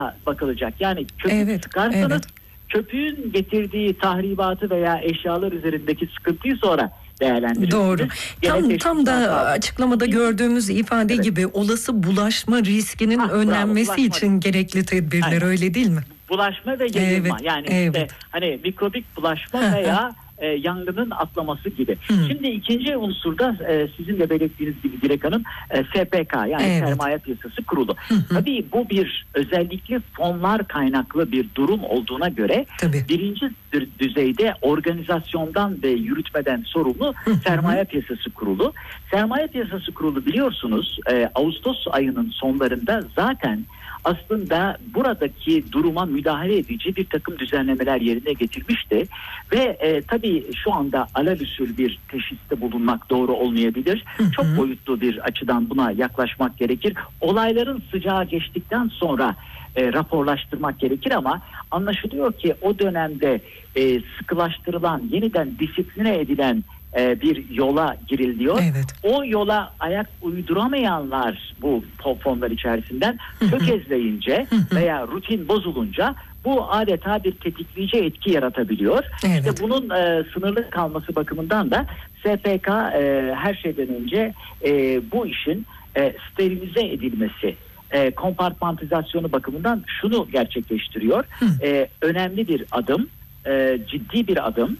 bakılacak. Yani çöpü Evet, çıkarsanız evet. çöpün getirdiği tahribatı veya eşyalar üzerindeki sıkıntıyı sonra değerlendirirsiniz. Doğru. Tam da açıklamada gördüğümüz ifade Evet. gibi olası bulaşma riskinin önlenmesi bulaşma için gerekli tedbirler, Aynen. öyle değil mi? Bulaşma ve yayılma. Evet, Yani evet. işte hani mikrobik bulaşma veya yangının atlaması gibi. Şimdi ikinci unsurda sizin de belirttiğiniz gibi Dilek Hanım, SPK yani Sermaye Piyasası Kurulu. Tabii bu bir özellikle fonlar kaynaklı bir durum olduğuna göre birinci düzeyde organizasyondan ve yürütmeden sorumlu Sermaye Piyasası Kurulu. Sermaye Piyasası Kurulu biliyorsunuz Ağustos ayının sonlarında zaten aslında buradaki duruma müdahale edici bir takım düzenlemeler yerine getirmişti ve tabii şu anda alelüsül bir teşhiste bulunmak doğru olmayabilir. Çok boyutlu bir açıdan buna yaklaşmak gerekir. Olayların sıcağı geçtikten sonra raporlaştırmak gerekir ama anlaşılıyor ki o dönemde sıkılaştırılan, yeniden disipline edilen bir yola giriliyor. Evet. O yola ayak uyduramayanlar bu fonlar içerisinden tökezleyince veya rutin bozulunca bu adeta bir tetikleyici etki yaratabiliyor. Evet. İşte bunun sınırlı kalması bakımından da SPK her şeyden önce bu işin sterilize edilmesi, kompartmentizasyonu bakımından şunu gerçekleştiriyor. Önemli bir adım, ciddi bir adım.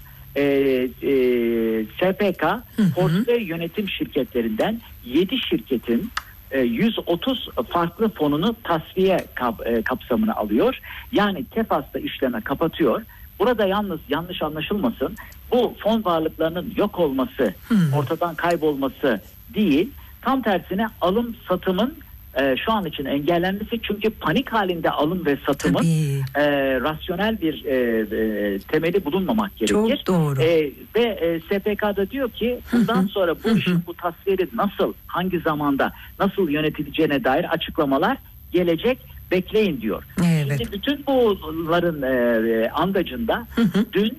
SPK portföy yönetim şirketlerinden 7 şirketin 130 farklı fonunu tasfiye kapsamına alıyor. Yani TEFAS'ta işleme kapatıyor. Burada yalnız yanlış anlaşılmasın, bu fon varlıklarının yok olması, ortadan kaybolması değil, tam tersine alım satımın şu an için engellenmesi, çünkü panik halinde alım ve satımın rasyonel bir temeli bulunmamak gerekir. Çok doğru. Ve SPK'da diyor ki bundan sonra bu işin, bu tasviri nasıl, hangi zamanda nasıl yönetileceğine dair açıklamalar gelecek, bekleyin diyor. Evet. Şimdi bütün bunların andacında dün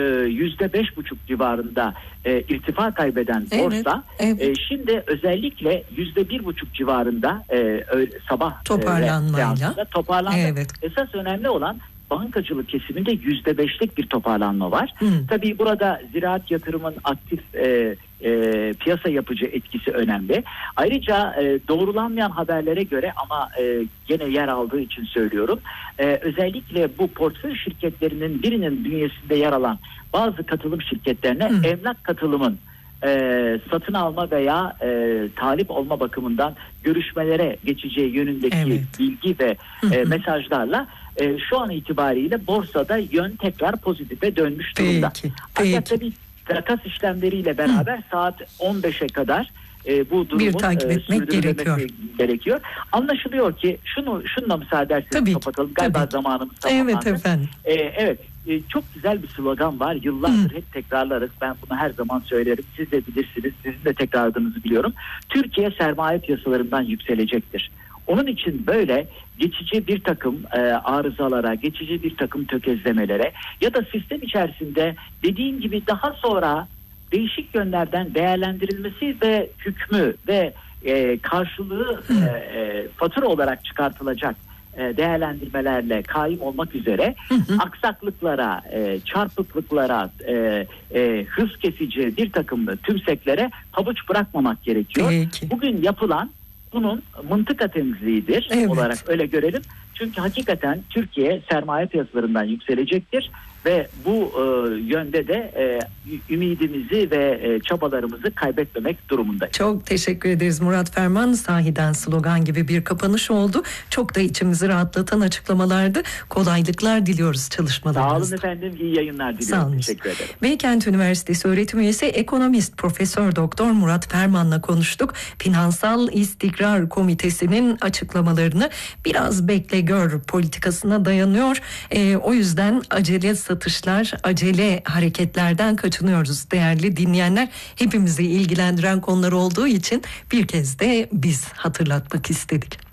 %5,5 civarında irtifa kaybeden borsa şimdi özellikle %1,5 civarında sabah toparlandı. Evet. Esas önemli olan bankacılık kesiminde %5'lik bir toparlanma var. Tabii burada ziraat yatırımın aktif piyasa yapıcı etkisi önemli. Ayrıca doğrulanmayan haberlere göre ama gene yer aldığı için söylüyorum. Özellikle bu portföy şirketlerinin birinin bünyesinde yer alan bazı katılım şirketlerine emlak katılımın satın alma veya talip olma bakımından görüşmelere geçeceği yönündeki bilgi ve mesajlarla şu an itibariyle borsada yön tekrar pozitife dönmüş durumda. Ancak tabii takas işlemleriyle beraber saat 15'e kadar bu durumun takip etmek gerekiyor. Anlaşılıyor ki şununla müsaade ederseniz kapatalım. Galiba zamanımız tamamlandı. Evet efendim. Çok güzel bir slogan var. Yıllardır hep tekrarlarız. Ben bunu her zaman söylerim. Siz de bilirsiniz. Sizin de tekrarladığınızı biliyorum. Türkiye sermaye piyasalarından yükselecektir. Onun için böyle geçici bir takım arızalara, geçici bir takım tökezlemelere ya da sistem içerisinde dediğim gibi daha sonra değişik yönlerden değerlendirilmesi ve hükmü ve karşılığı fatura olarak çıkartılacak değerlendirmelerle kaim olmak üzere aksaklıklara, çarpıklıklara, hız kesici bir takım tümseklere pabuç bırakmamak gerekiyor. Bugün yapılan bunun mıntıka temizliğidir olarak öyle görelim. Çünkü hakikaten Türkiye sermaye piyasalarından yükselecektir ve bu yönde de ümidimizi ve çabalarımızı kaybetmemek durumundayız. Çok teşekkür ederiz Murat Ferman. Sahiden slogan gibi bir kapanış oldu. Çok da içimizi rahatlatan açıklamalardı. Kolaylıklar diliyoruz çalışmalarınızda. Sağ olun efendim. İyi yayınlar diliyorum. Teşekkür ederim. Beykent Üniversitesi öğretim üyesi ekonomist Profesör Doktor Murat Ferman'la konuştuk. Finansal İstikrar Komitesi'nin açıklamalarını biraz bekle gör politikasına dayanıyor. O yüzden acele satışlar, acele hareketlerden kaçınıyoruz değerli dinleyenler. Hepimizi ilgilendiren konular olduğu için bir kez de biz hatırlatmak istedik.